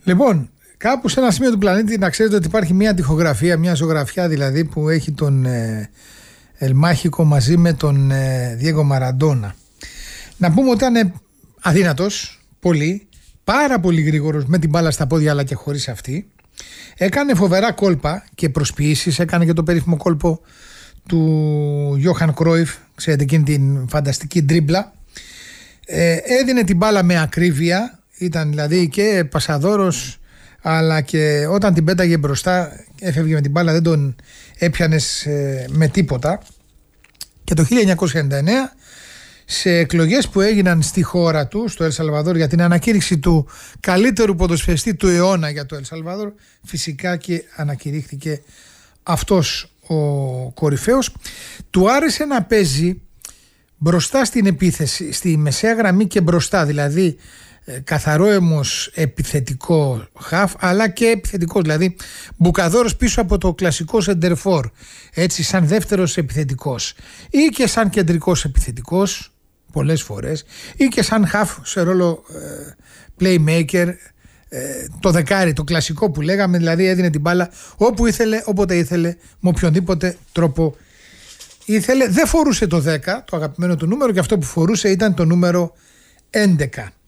Λοιπόν, κάπου σε ένα σημείο του πλανήτη να ξέρετε ότι υπάρχει μια τοιχογραφία, μια ζωγραφιά δηλαδή που έχει τον Ελμάχικο μαζί με τον Διέγκο Μαραντόνα. Να πούμε ότι ήταν αδύνατος, πολύ, πάρα πολύ γρήγορος με την μπάλα στα πόδια αλλά και χωρίς αυτή. Έκανε φοβερά κόλπα και προσποιήσεις, έκανε και το περίφημο κόλπο του Γιόχαν Κρόιφ, ξέρετε εκείνη την φανταστική ντρίμπλα. Έδινε την μπάλα με ακρίβεια, ήταν δηλαδή και πασαδόρος, αλλά και όταν την πέταγε μπροστά έφευγε με την μπάλα, δεν τον έπιανες με τίποτα. Και το 1999 σε εκλογές που έγιναν στη χώρα του, στο Ελ Σαλβαδόρ, για την ανακήρυξη του καλύτερου ποδοσφαιριστή του αιώνα για το Ελ Σαλβαδόρ, φυσικά και ανακηρύχθηκε αυτός ο κορυφαίος. Του άρεσε να παίζει μπροστά στην επίθεση, στη μεσαία γραμμή και μπροστά, δηλαδή καθαρό αιμος επιθετικό χαφ, αλλά και επιθετικό, δηλαδή μπουκαδόρος πίσω από το κλασικό σεντερφόρ, έτσι σαν δεύτερος επιθετικός ή και σαν κεντρικός επιθετικός πολλές φορές ή και σαν χαφ σε ρόλο playmaker, το δεκάρι, το κλασικό που λέγαμε, δηλαδή έδινε την μπάλα όπου ήθελε, όποτε ήθελε, με οποιονδήποτε τρόπο ήθελε. Δεν φορούσε το 10, το αγαπημένο του νούμερο, και αυτό που φορούσε ήταν το νούμερο 11.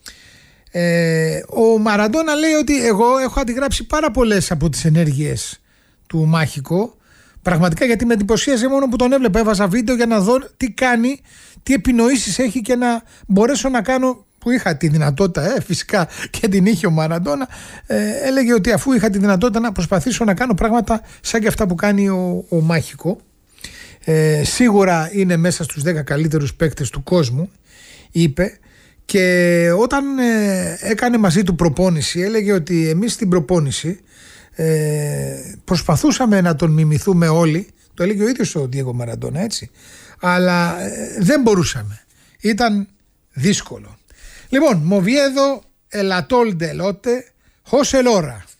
Ο Μαραντόνα λέει ότι εγώ έχω αντιγράψει πάρα πολλές από τις ενέργειες του Μάχικο, πραγματικά, γιατί με εντυπωσίαζε μόνο που τον έβλεπα. Έβαζα βίντεο για να δω τι κάνει, τι επινοήσεις έχει και να μπορέσω να κάνω, που είχα τη δυνατότητα, φυσικά και την είχε ο Μαραντόνα. Έλεγε ότι αφού είχα τη δυνατότητα να προσπαθήσω να κάνω πράγματα σαν και αυτά που κάνει ο Μάχικο, σίγουρα είναι μέσα στους 10 καλύτερους παίκτες του κόσμου, είπε. Και όταν έκανε μαζί του προπόνηση, έλεγε ότι εμείς στην προπόνηση προσπαθούσαμε να τον μιμηθούμε όλοι. Το έλεγε ο ίδιος ο Διέγκο Μαραντόνα, έτσι, αλλά δεν μπορούσαμε, ήταν δύσκολο. Λοιπόν, Μοβιέδο, Ελατόλ Ντελότε, Χόσε Λόρα.